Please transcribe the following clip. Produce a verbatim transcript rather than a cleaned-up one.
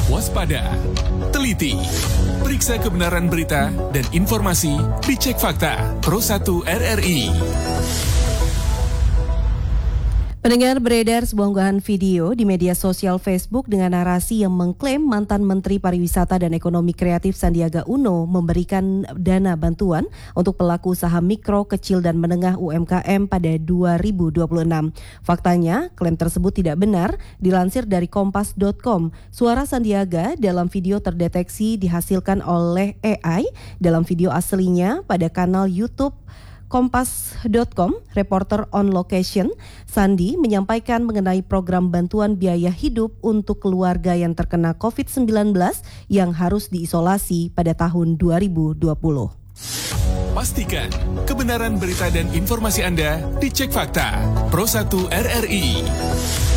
waspada, teliti, periksa kebenaran berita dan informasi dicek fakta Pro satu R R I. Pendengar, beredar sebuah unggahan video di media sosial Facebook dengan narasi yang mengklaim mantan Menteri Pariwisata dan Ekonomi Kreatif Sandiaga Uno memberikan dana bantuan untuk pelaku usaha mikro, kecil dan menengah U M K M pada dua ribu dua puluh enam. Faktanya, klaim tersebut tidak benar. Dilansir dari kompas dot com, suara Sandiaga dalam video terdeteksi dihasilkan oleh A I dalam video aslinya pada kanal YouTube kompas dot com, reporter on location. Sandi menyampaikan mengenai program bantuan biaya hidup untuk keluarga yang terkena covid sembilan belas yang harus diisolasi pada tahun dua ribu dua puluh. Pastikan kebenaran berita dan informasi Anda dicek fakta Pro satu R R I.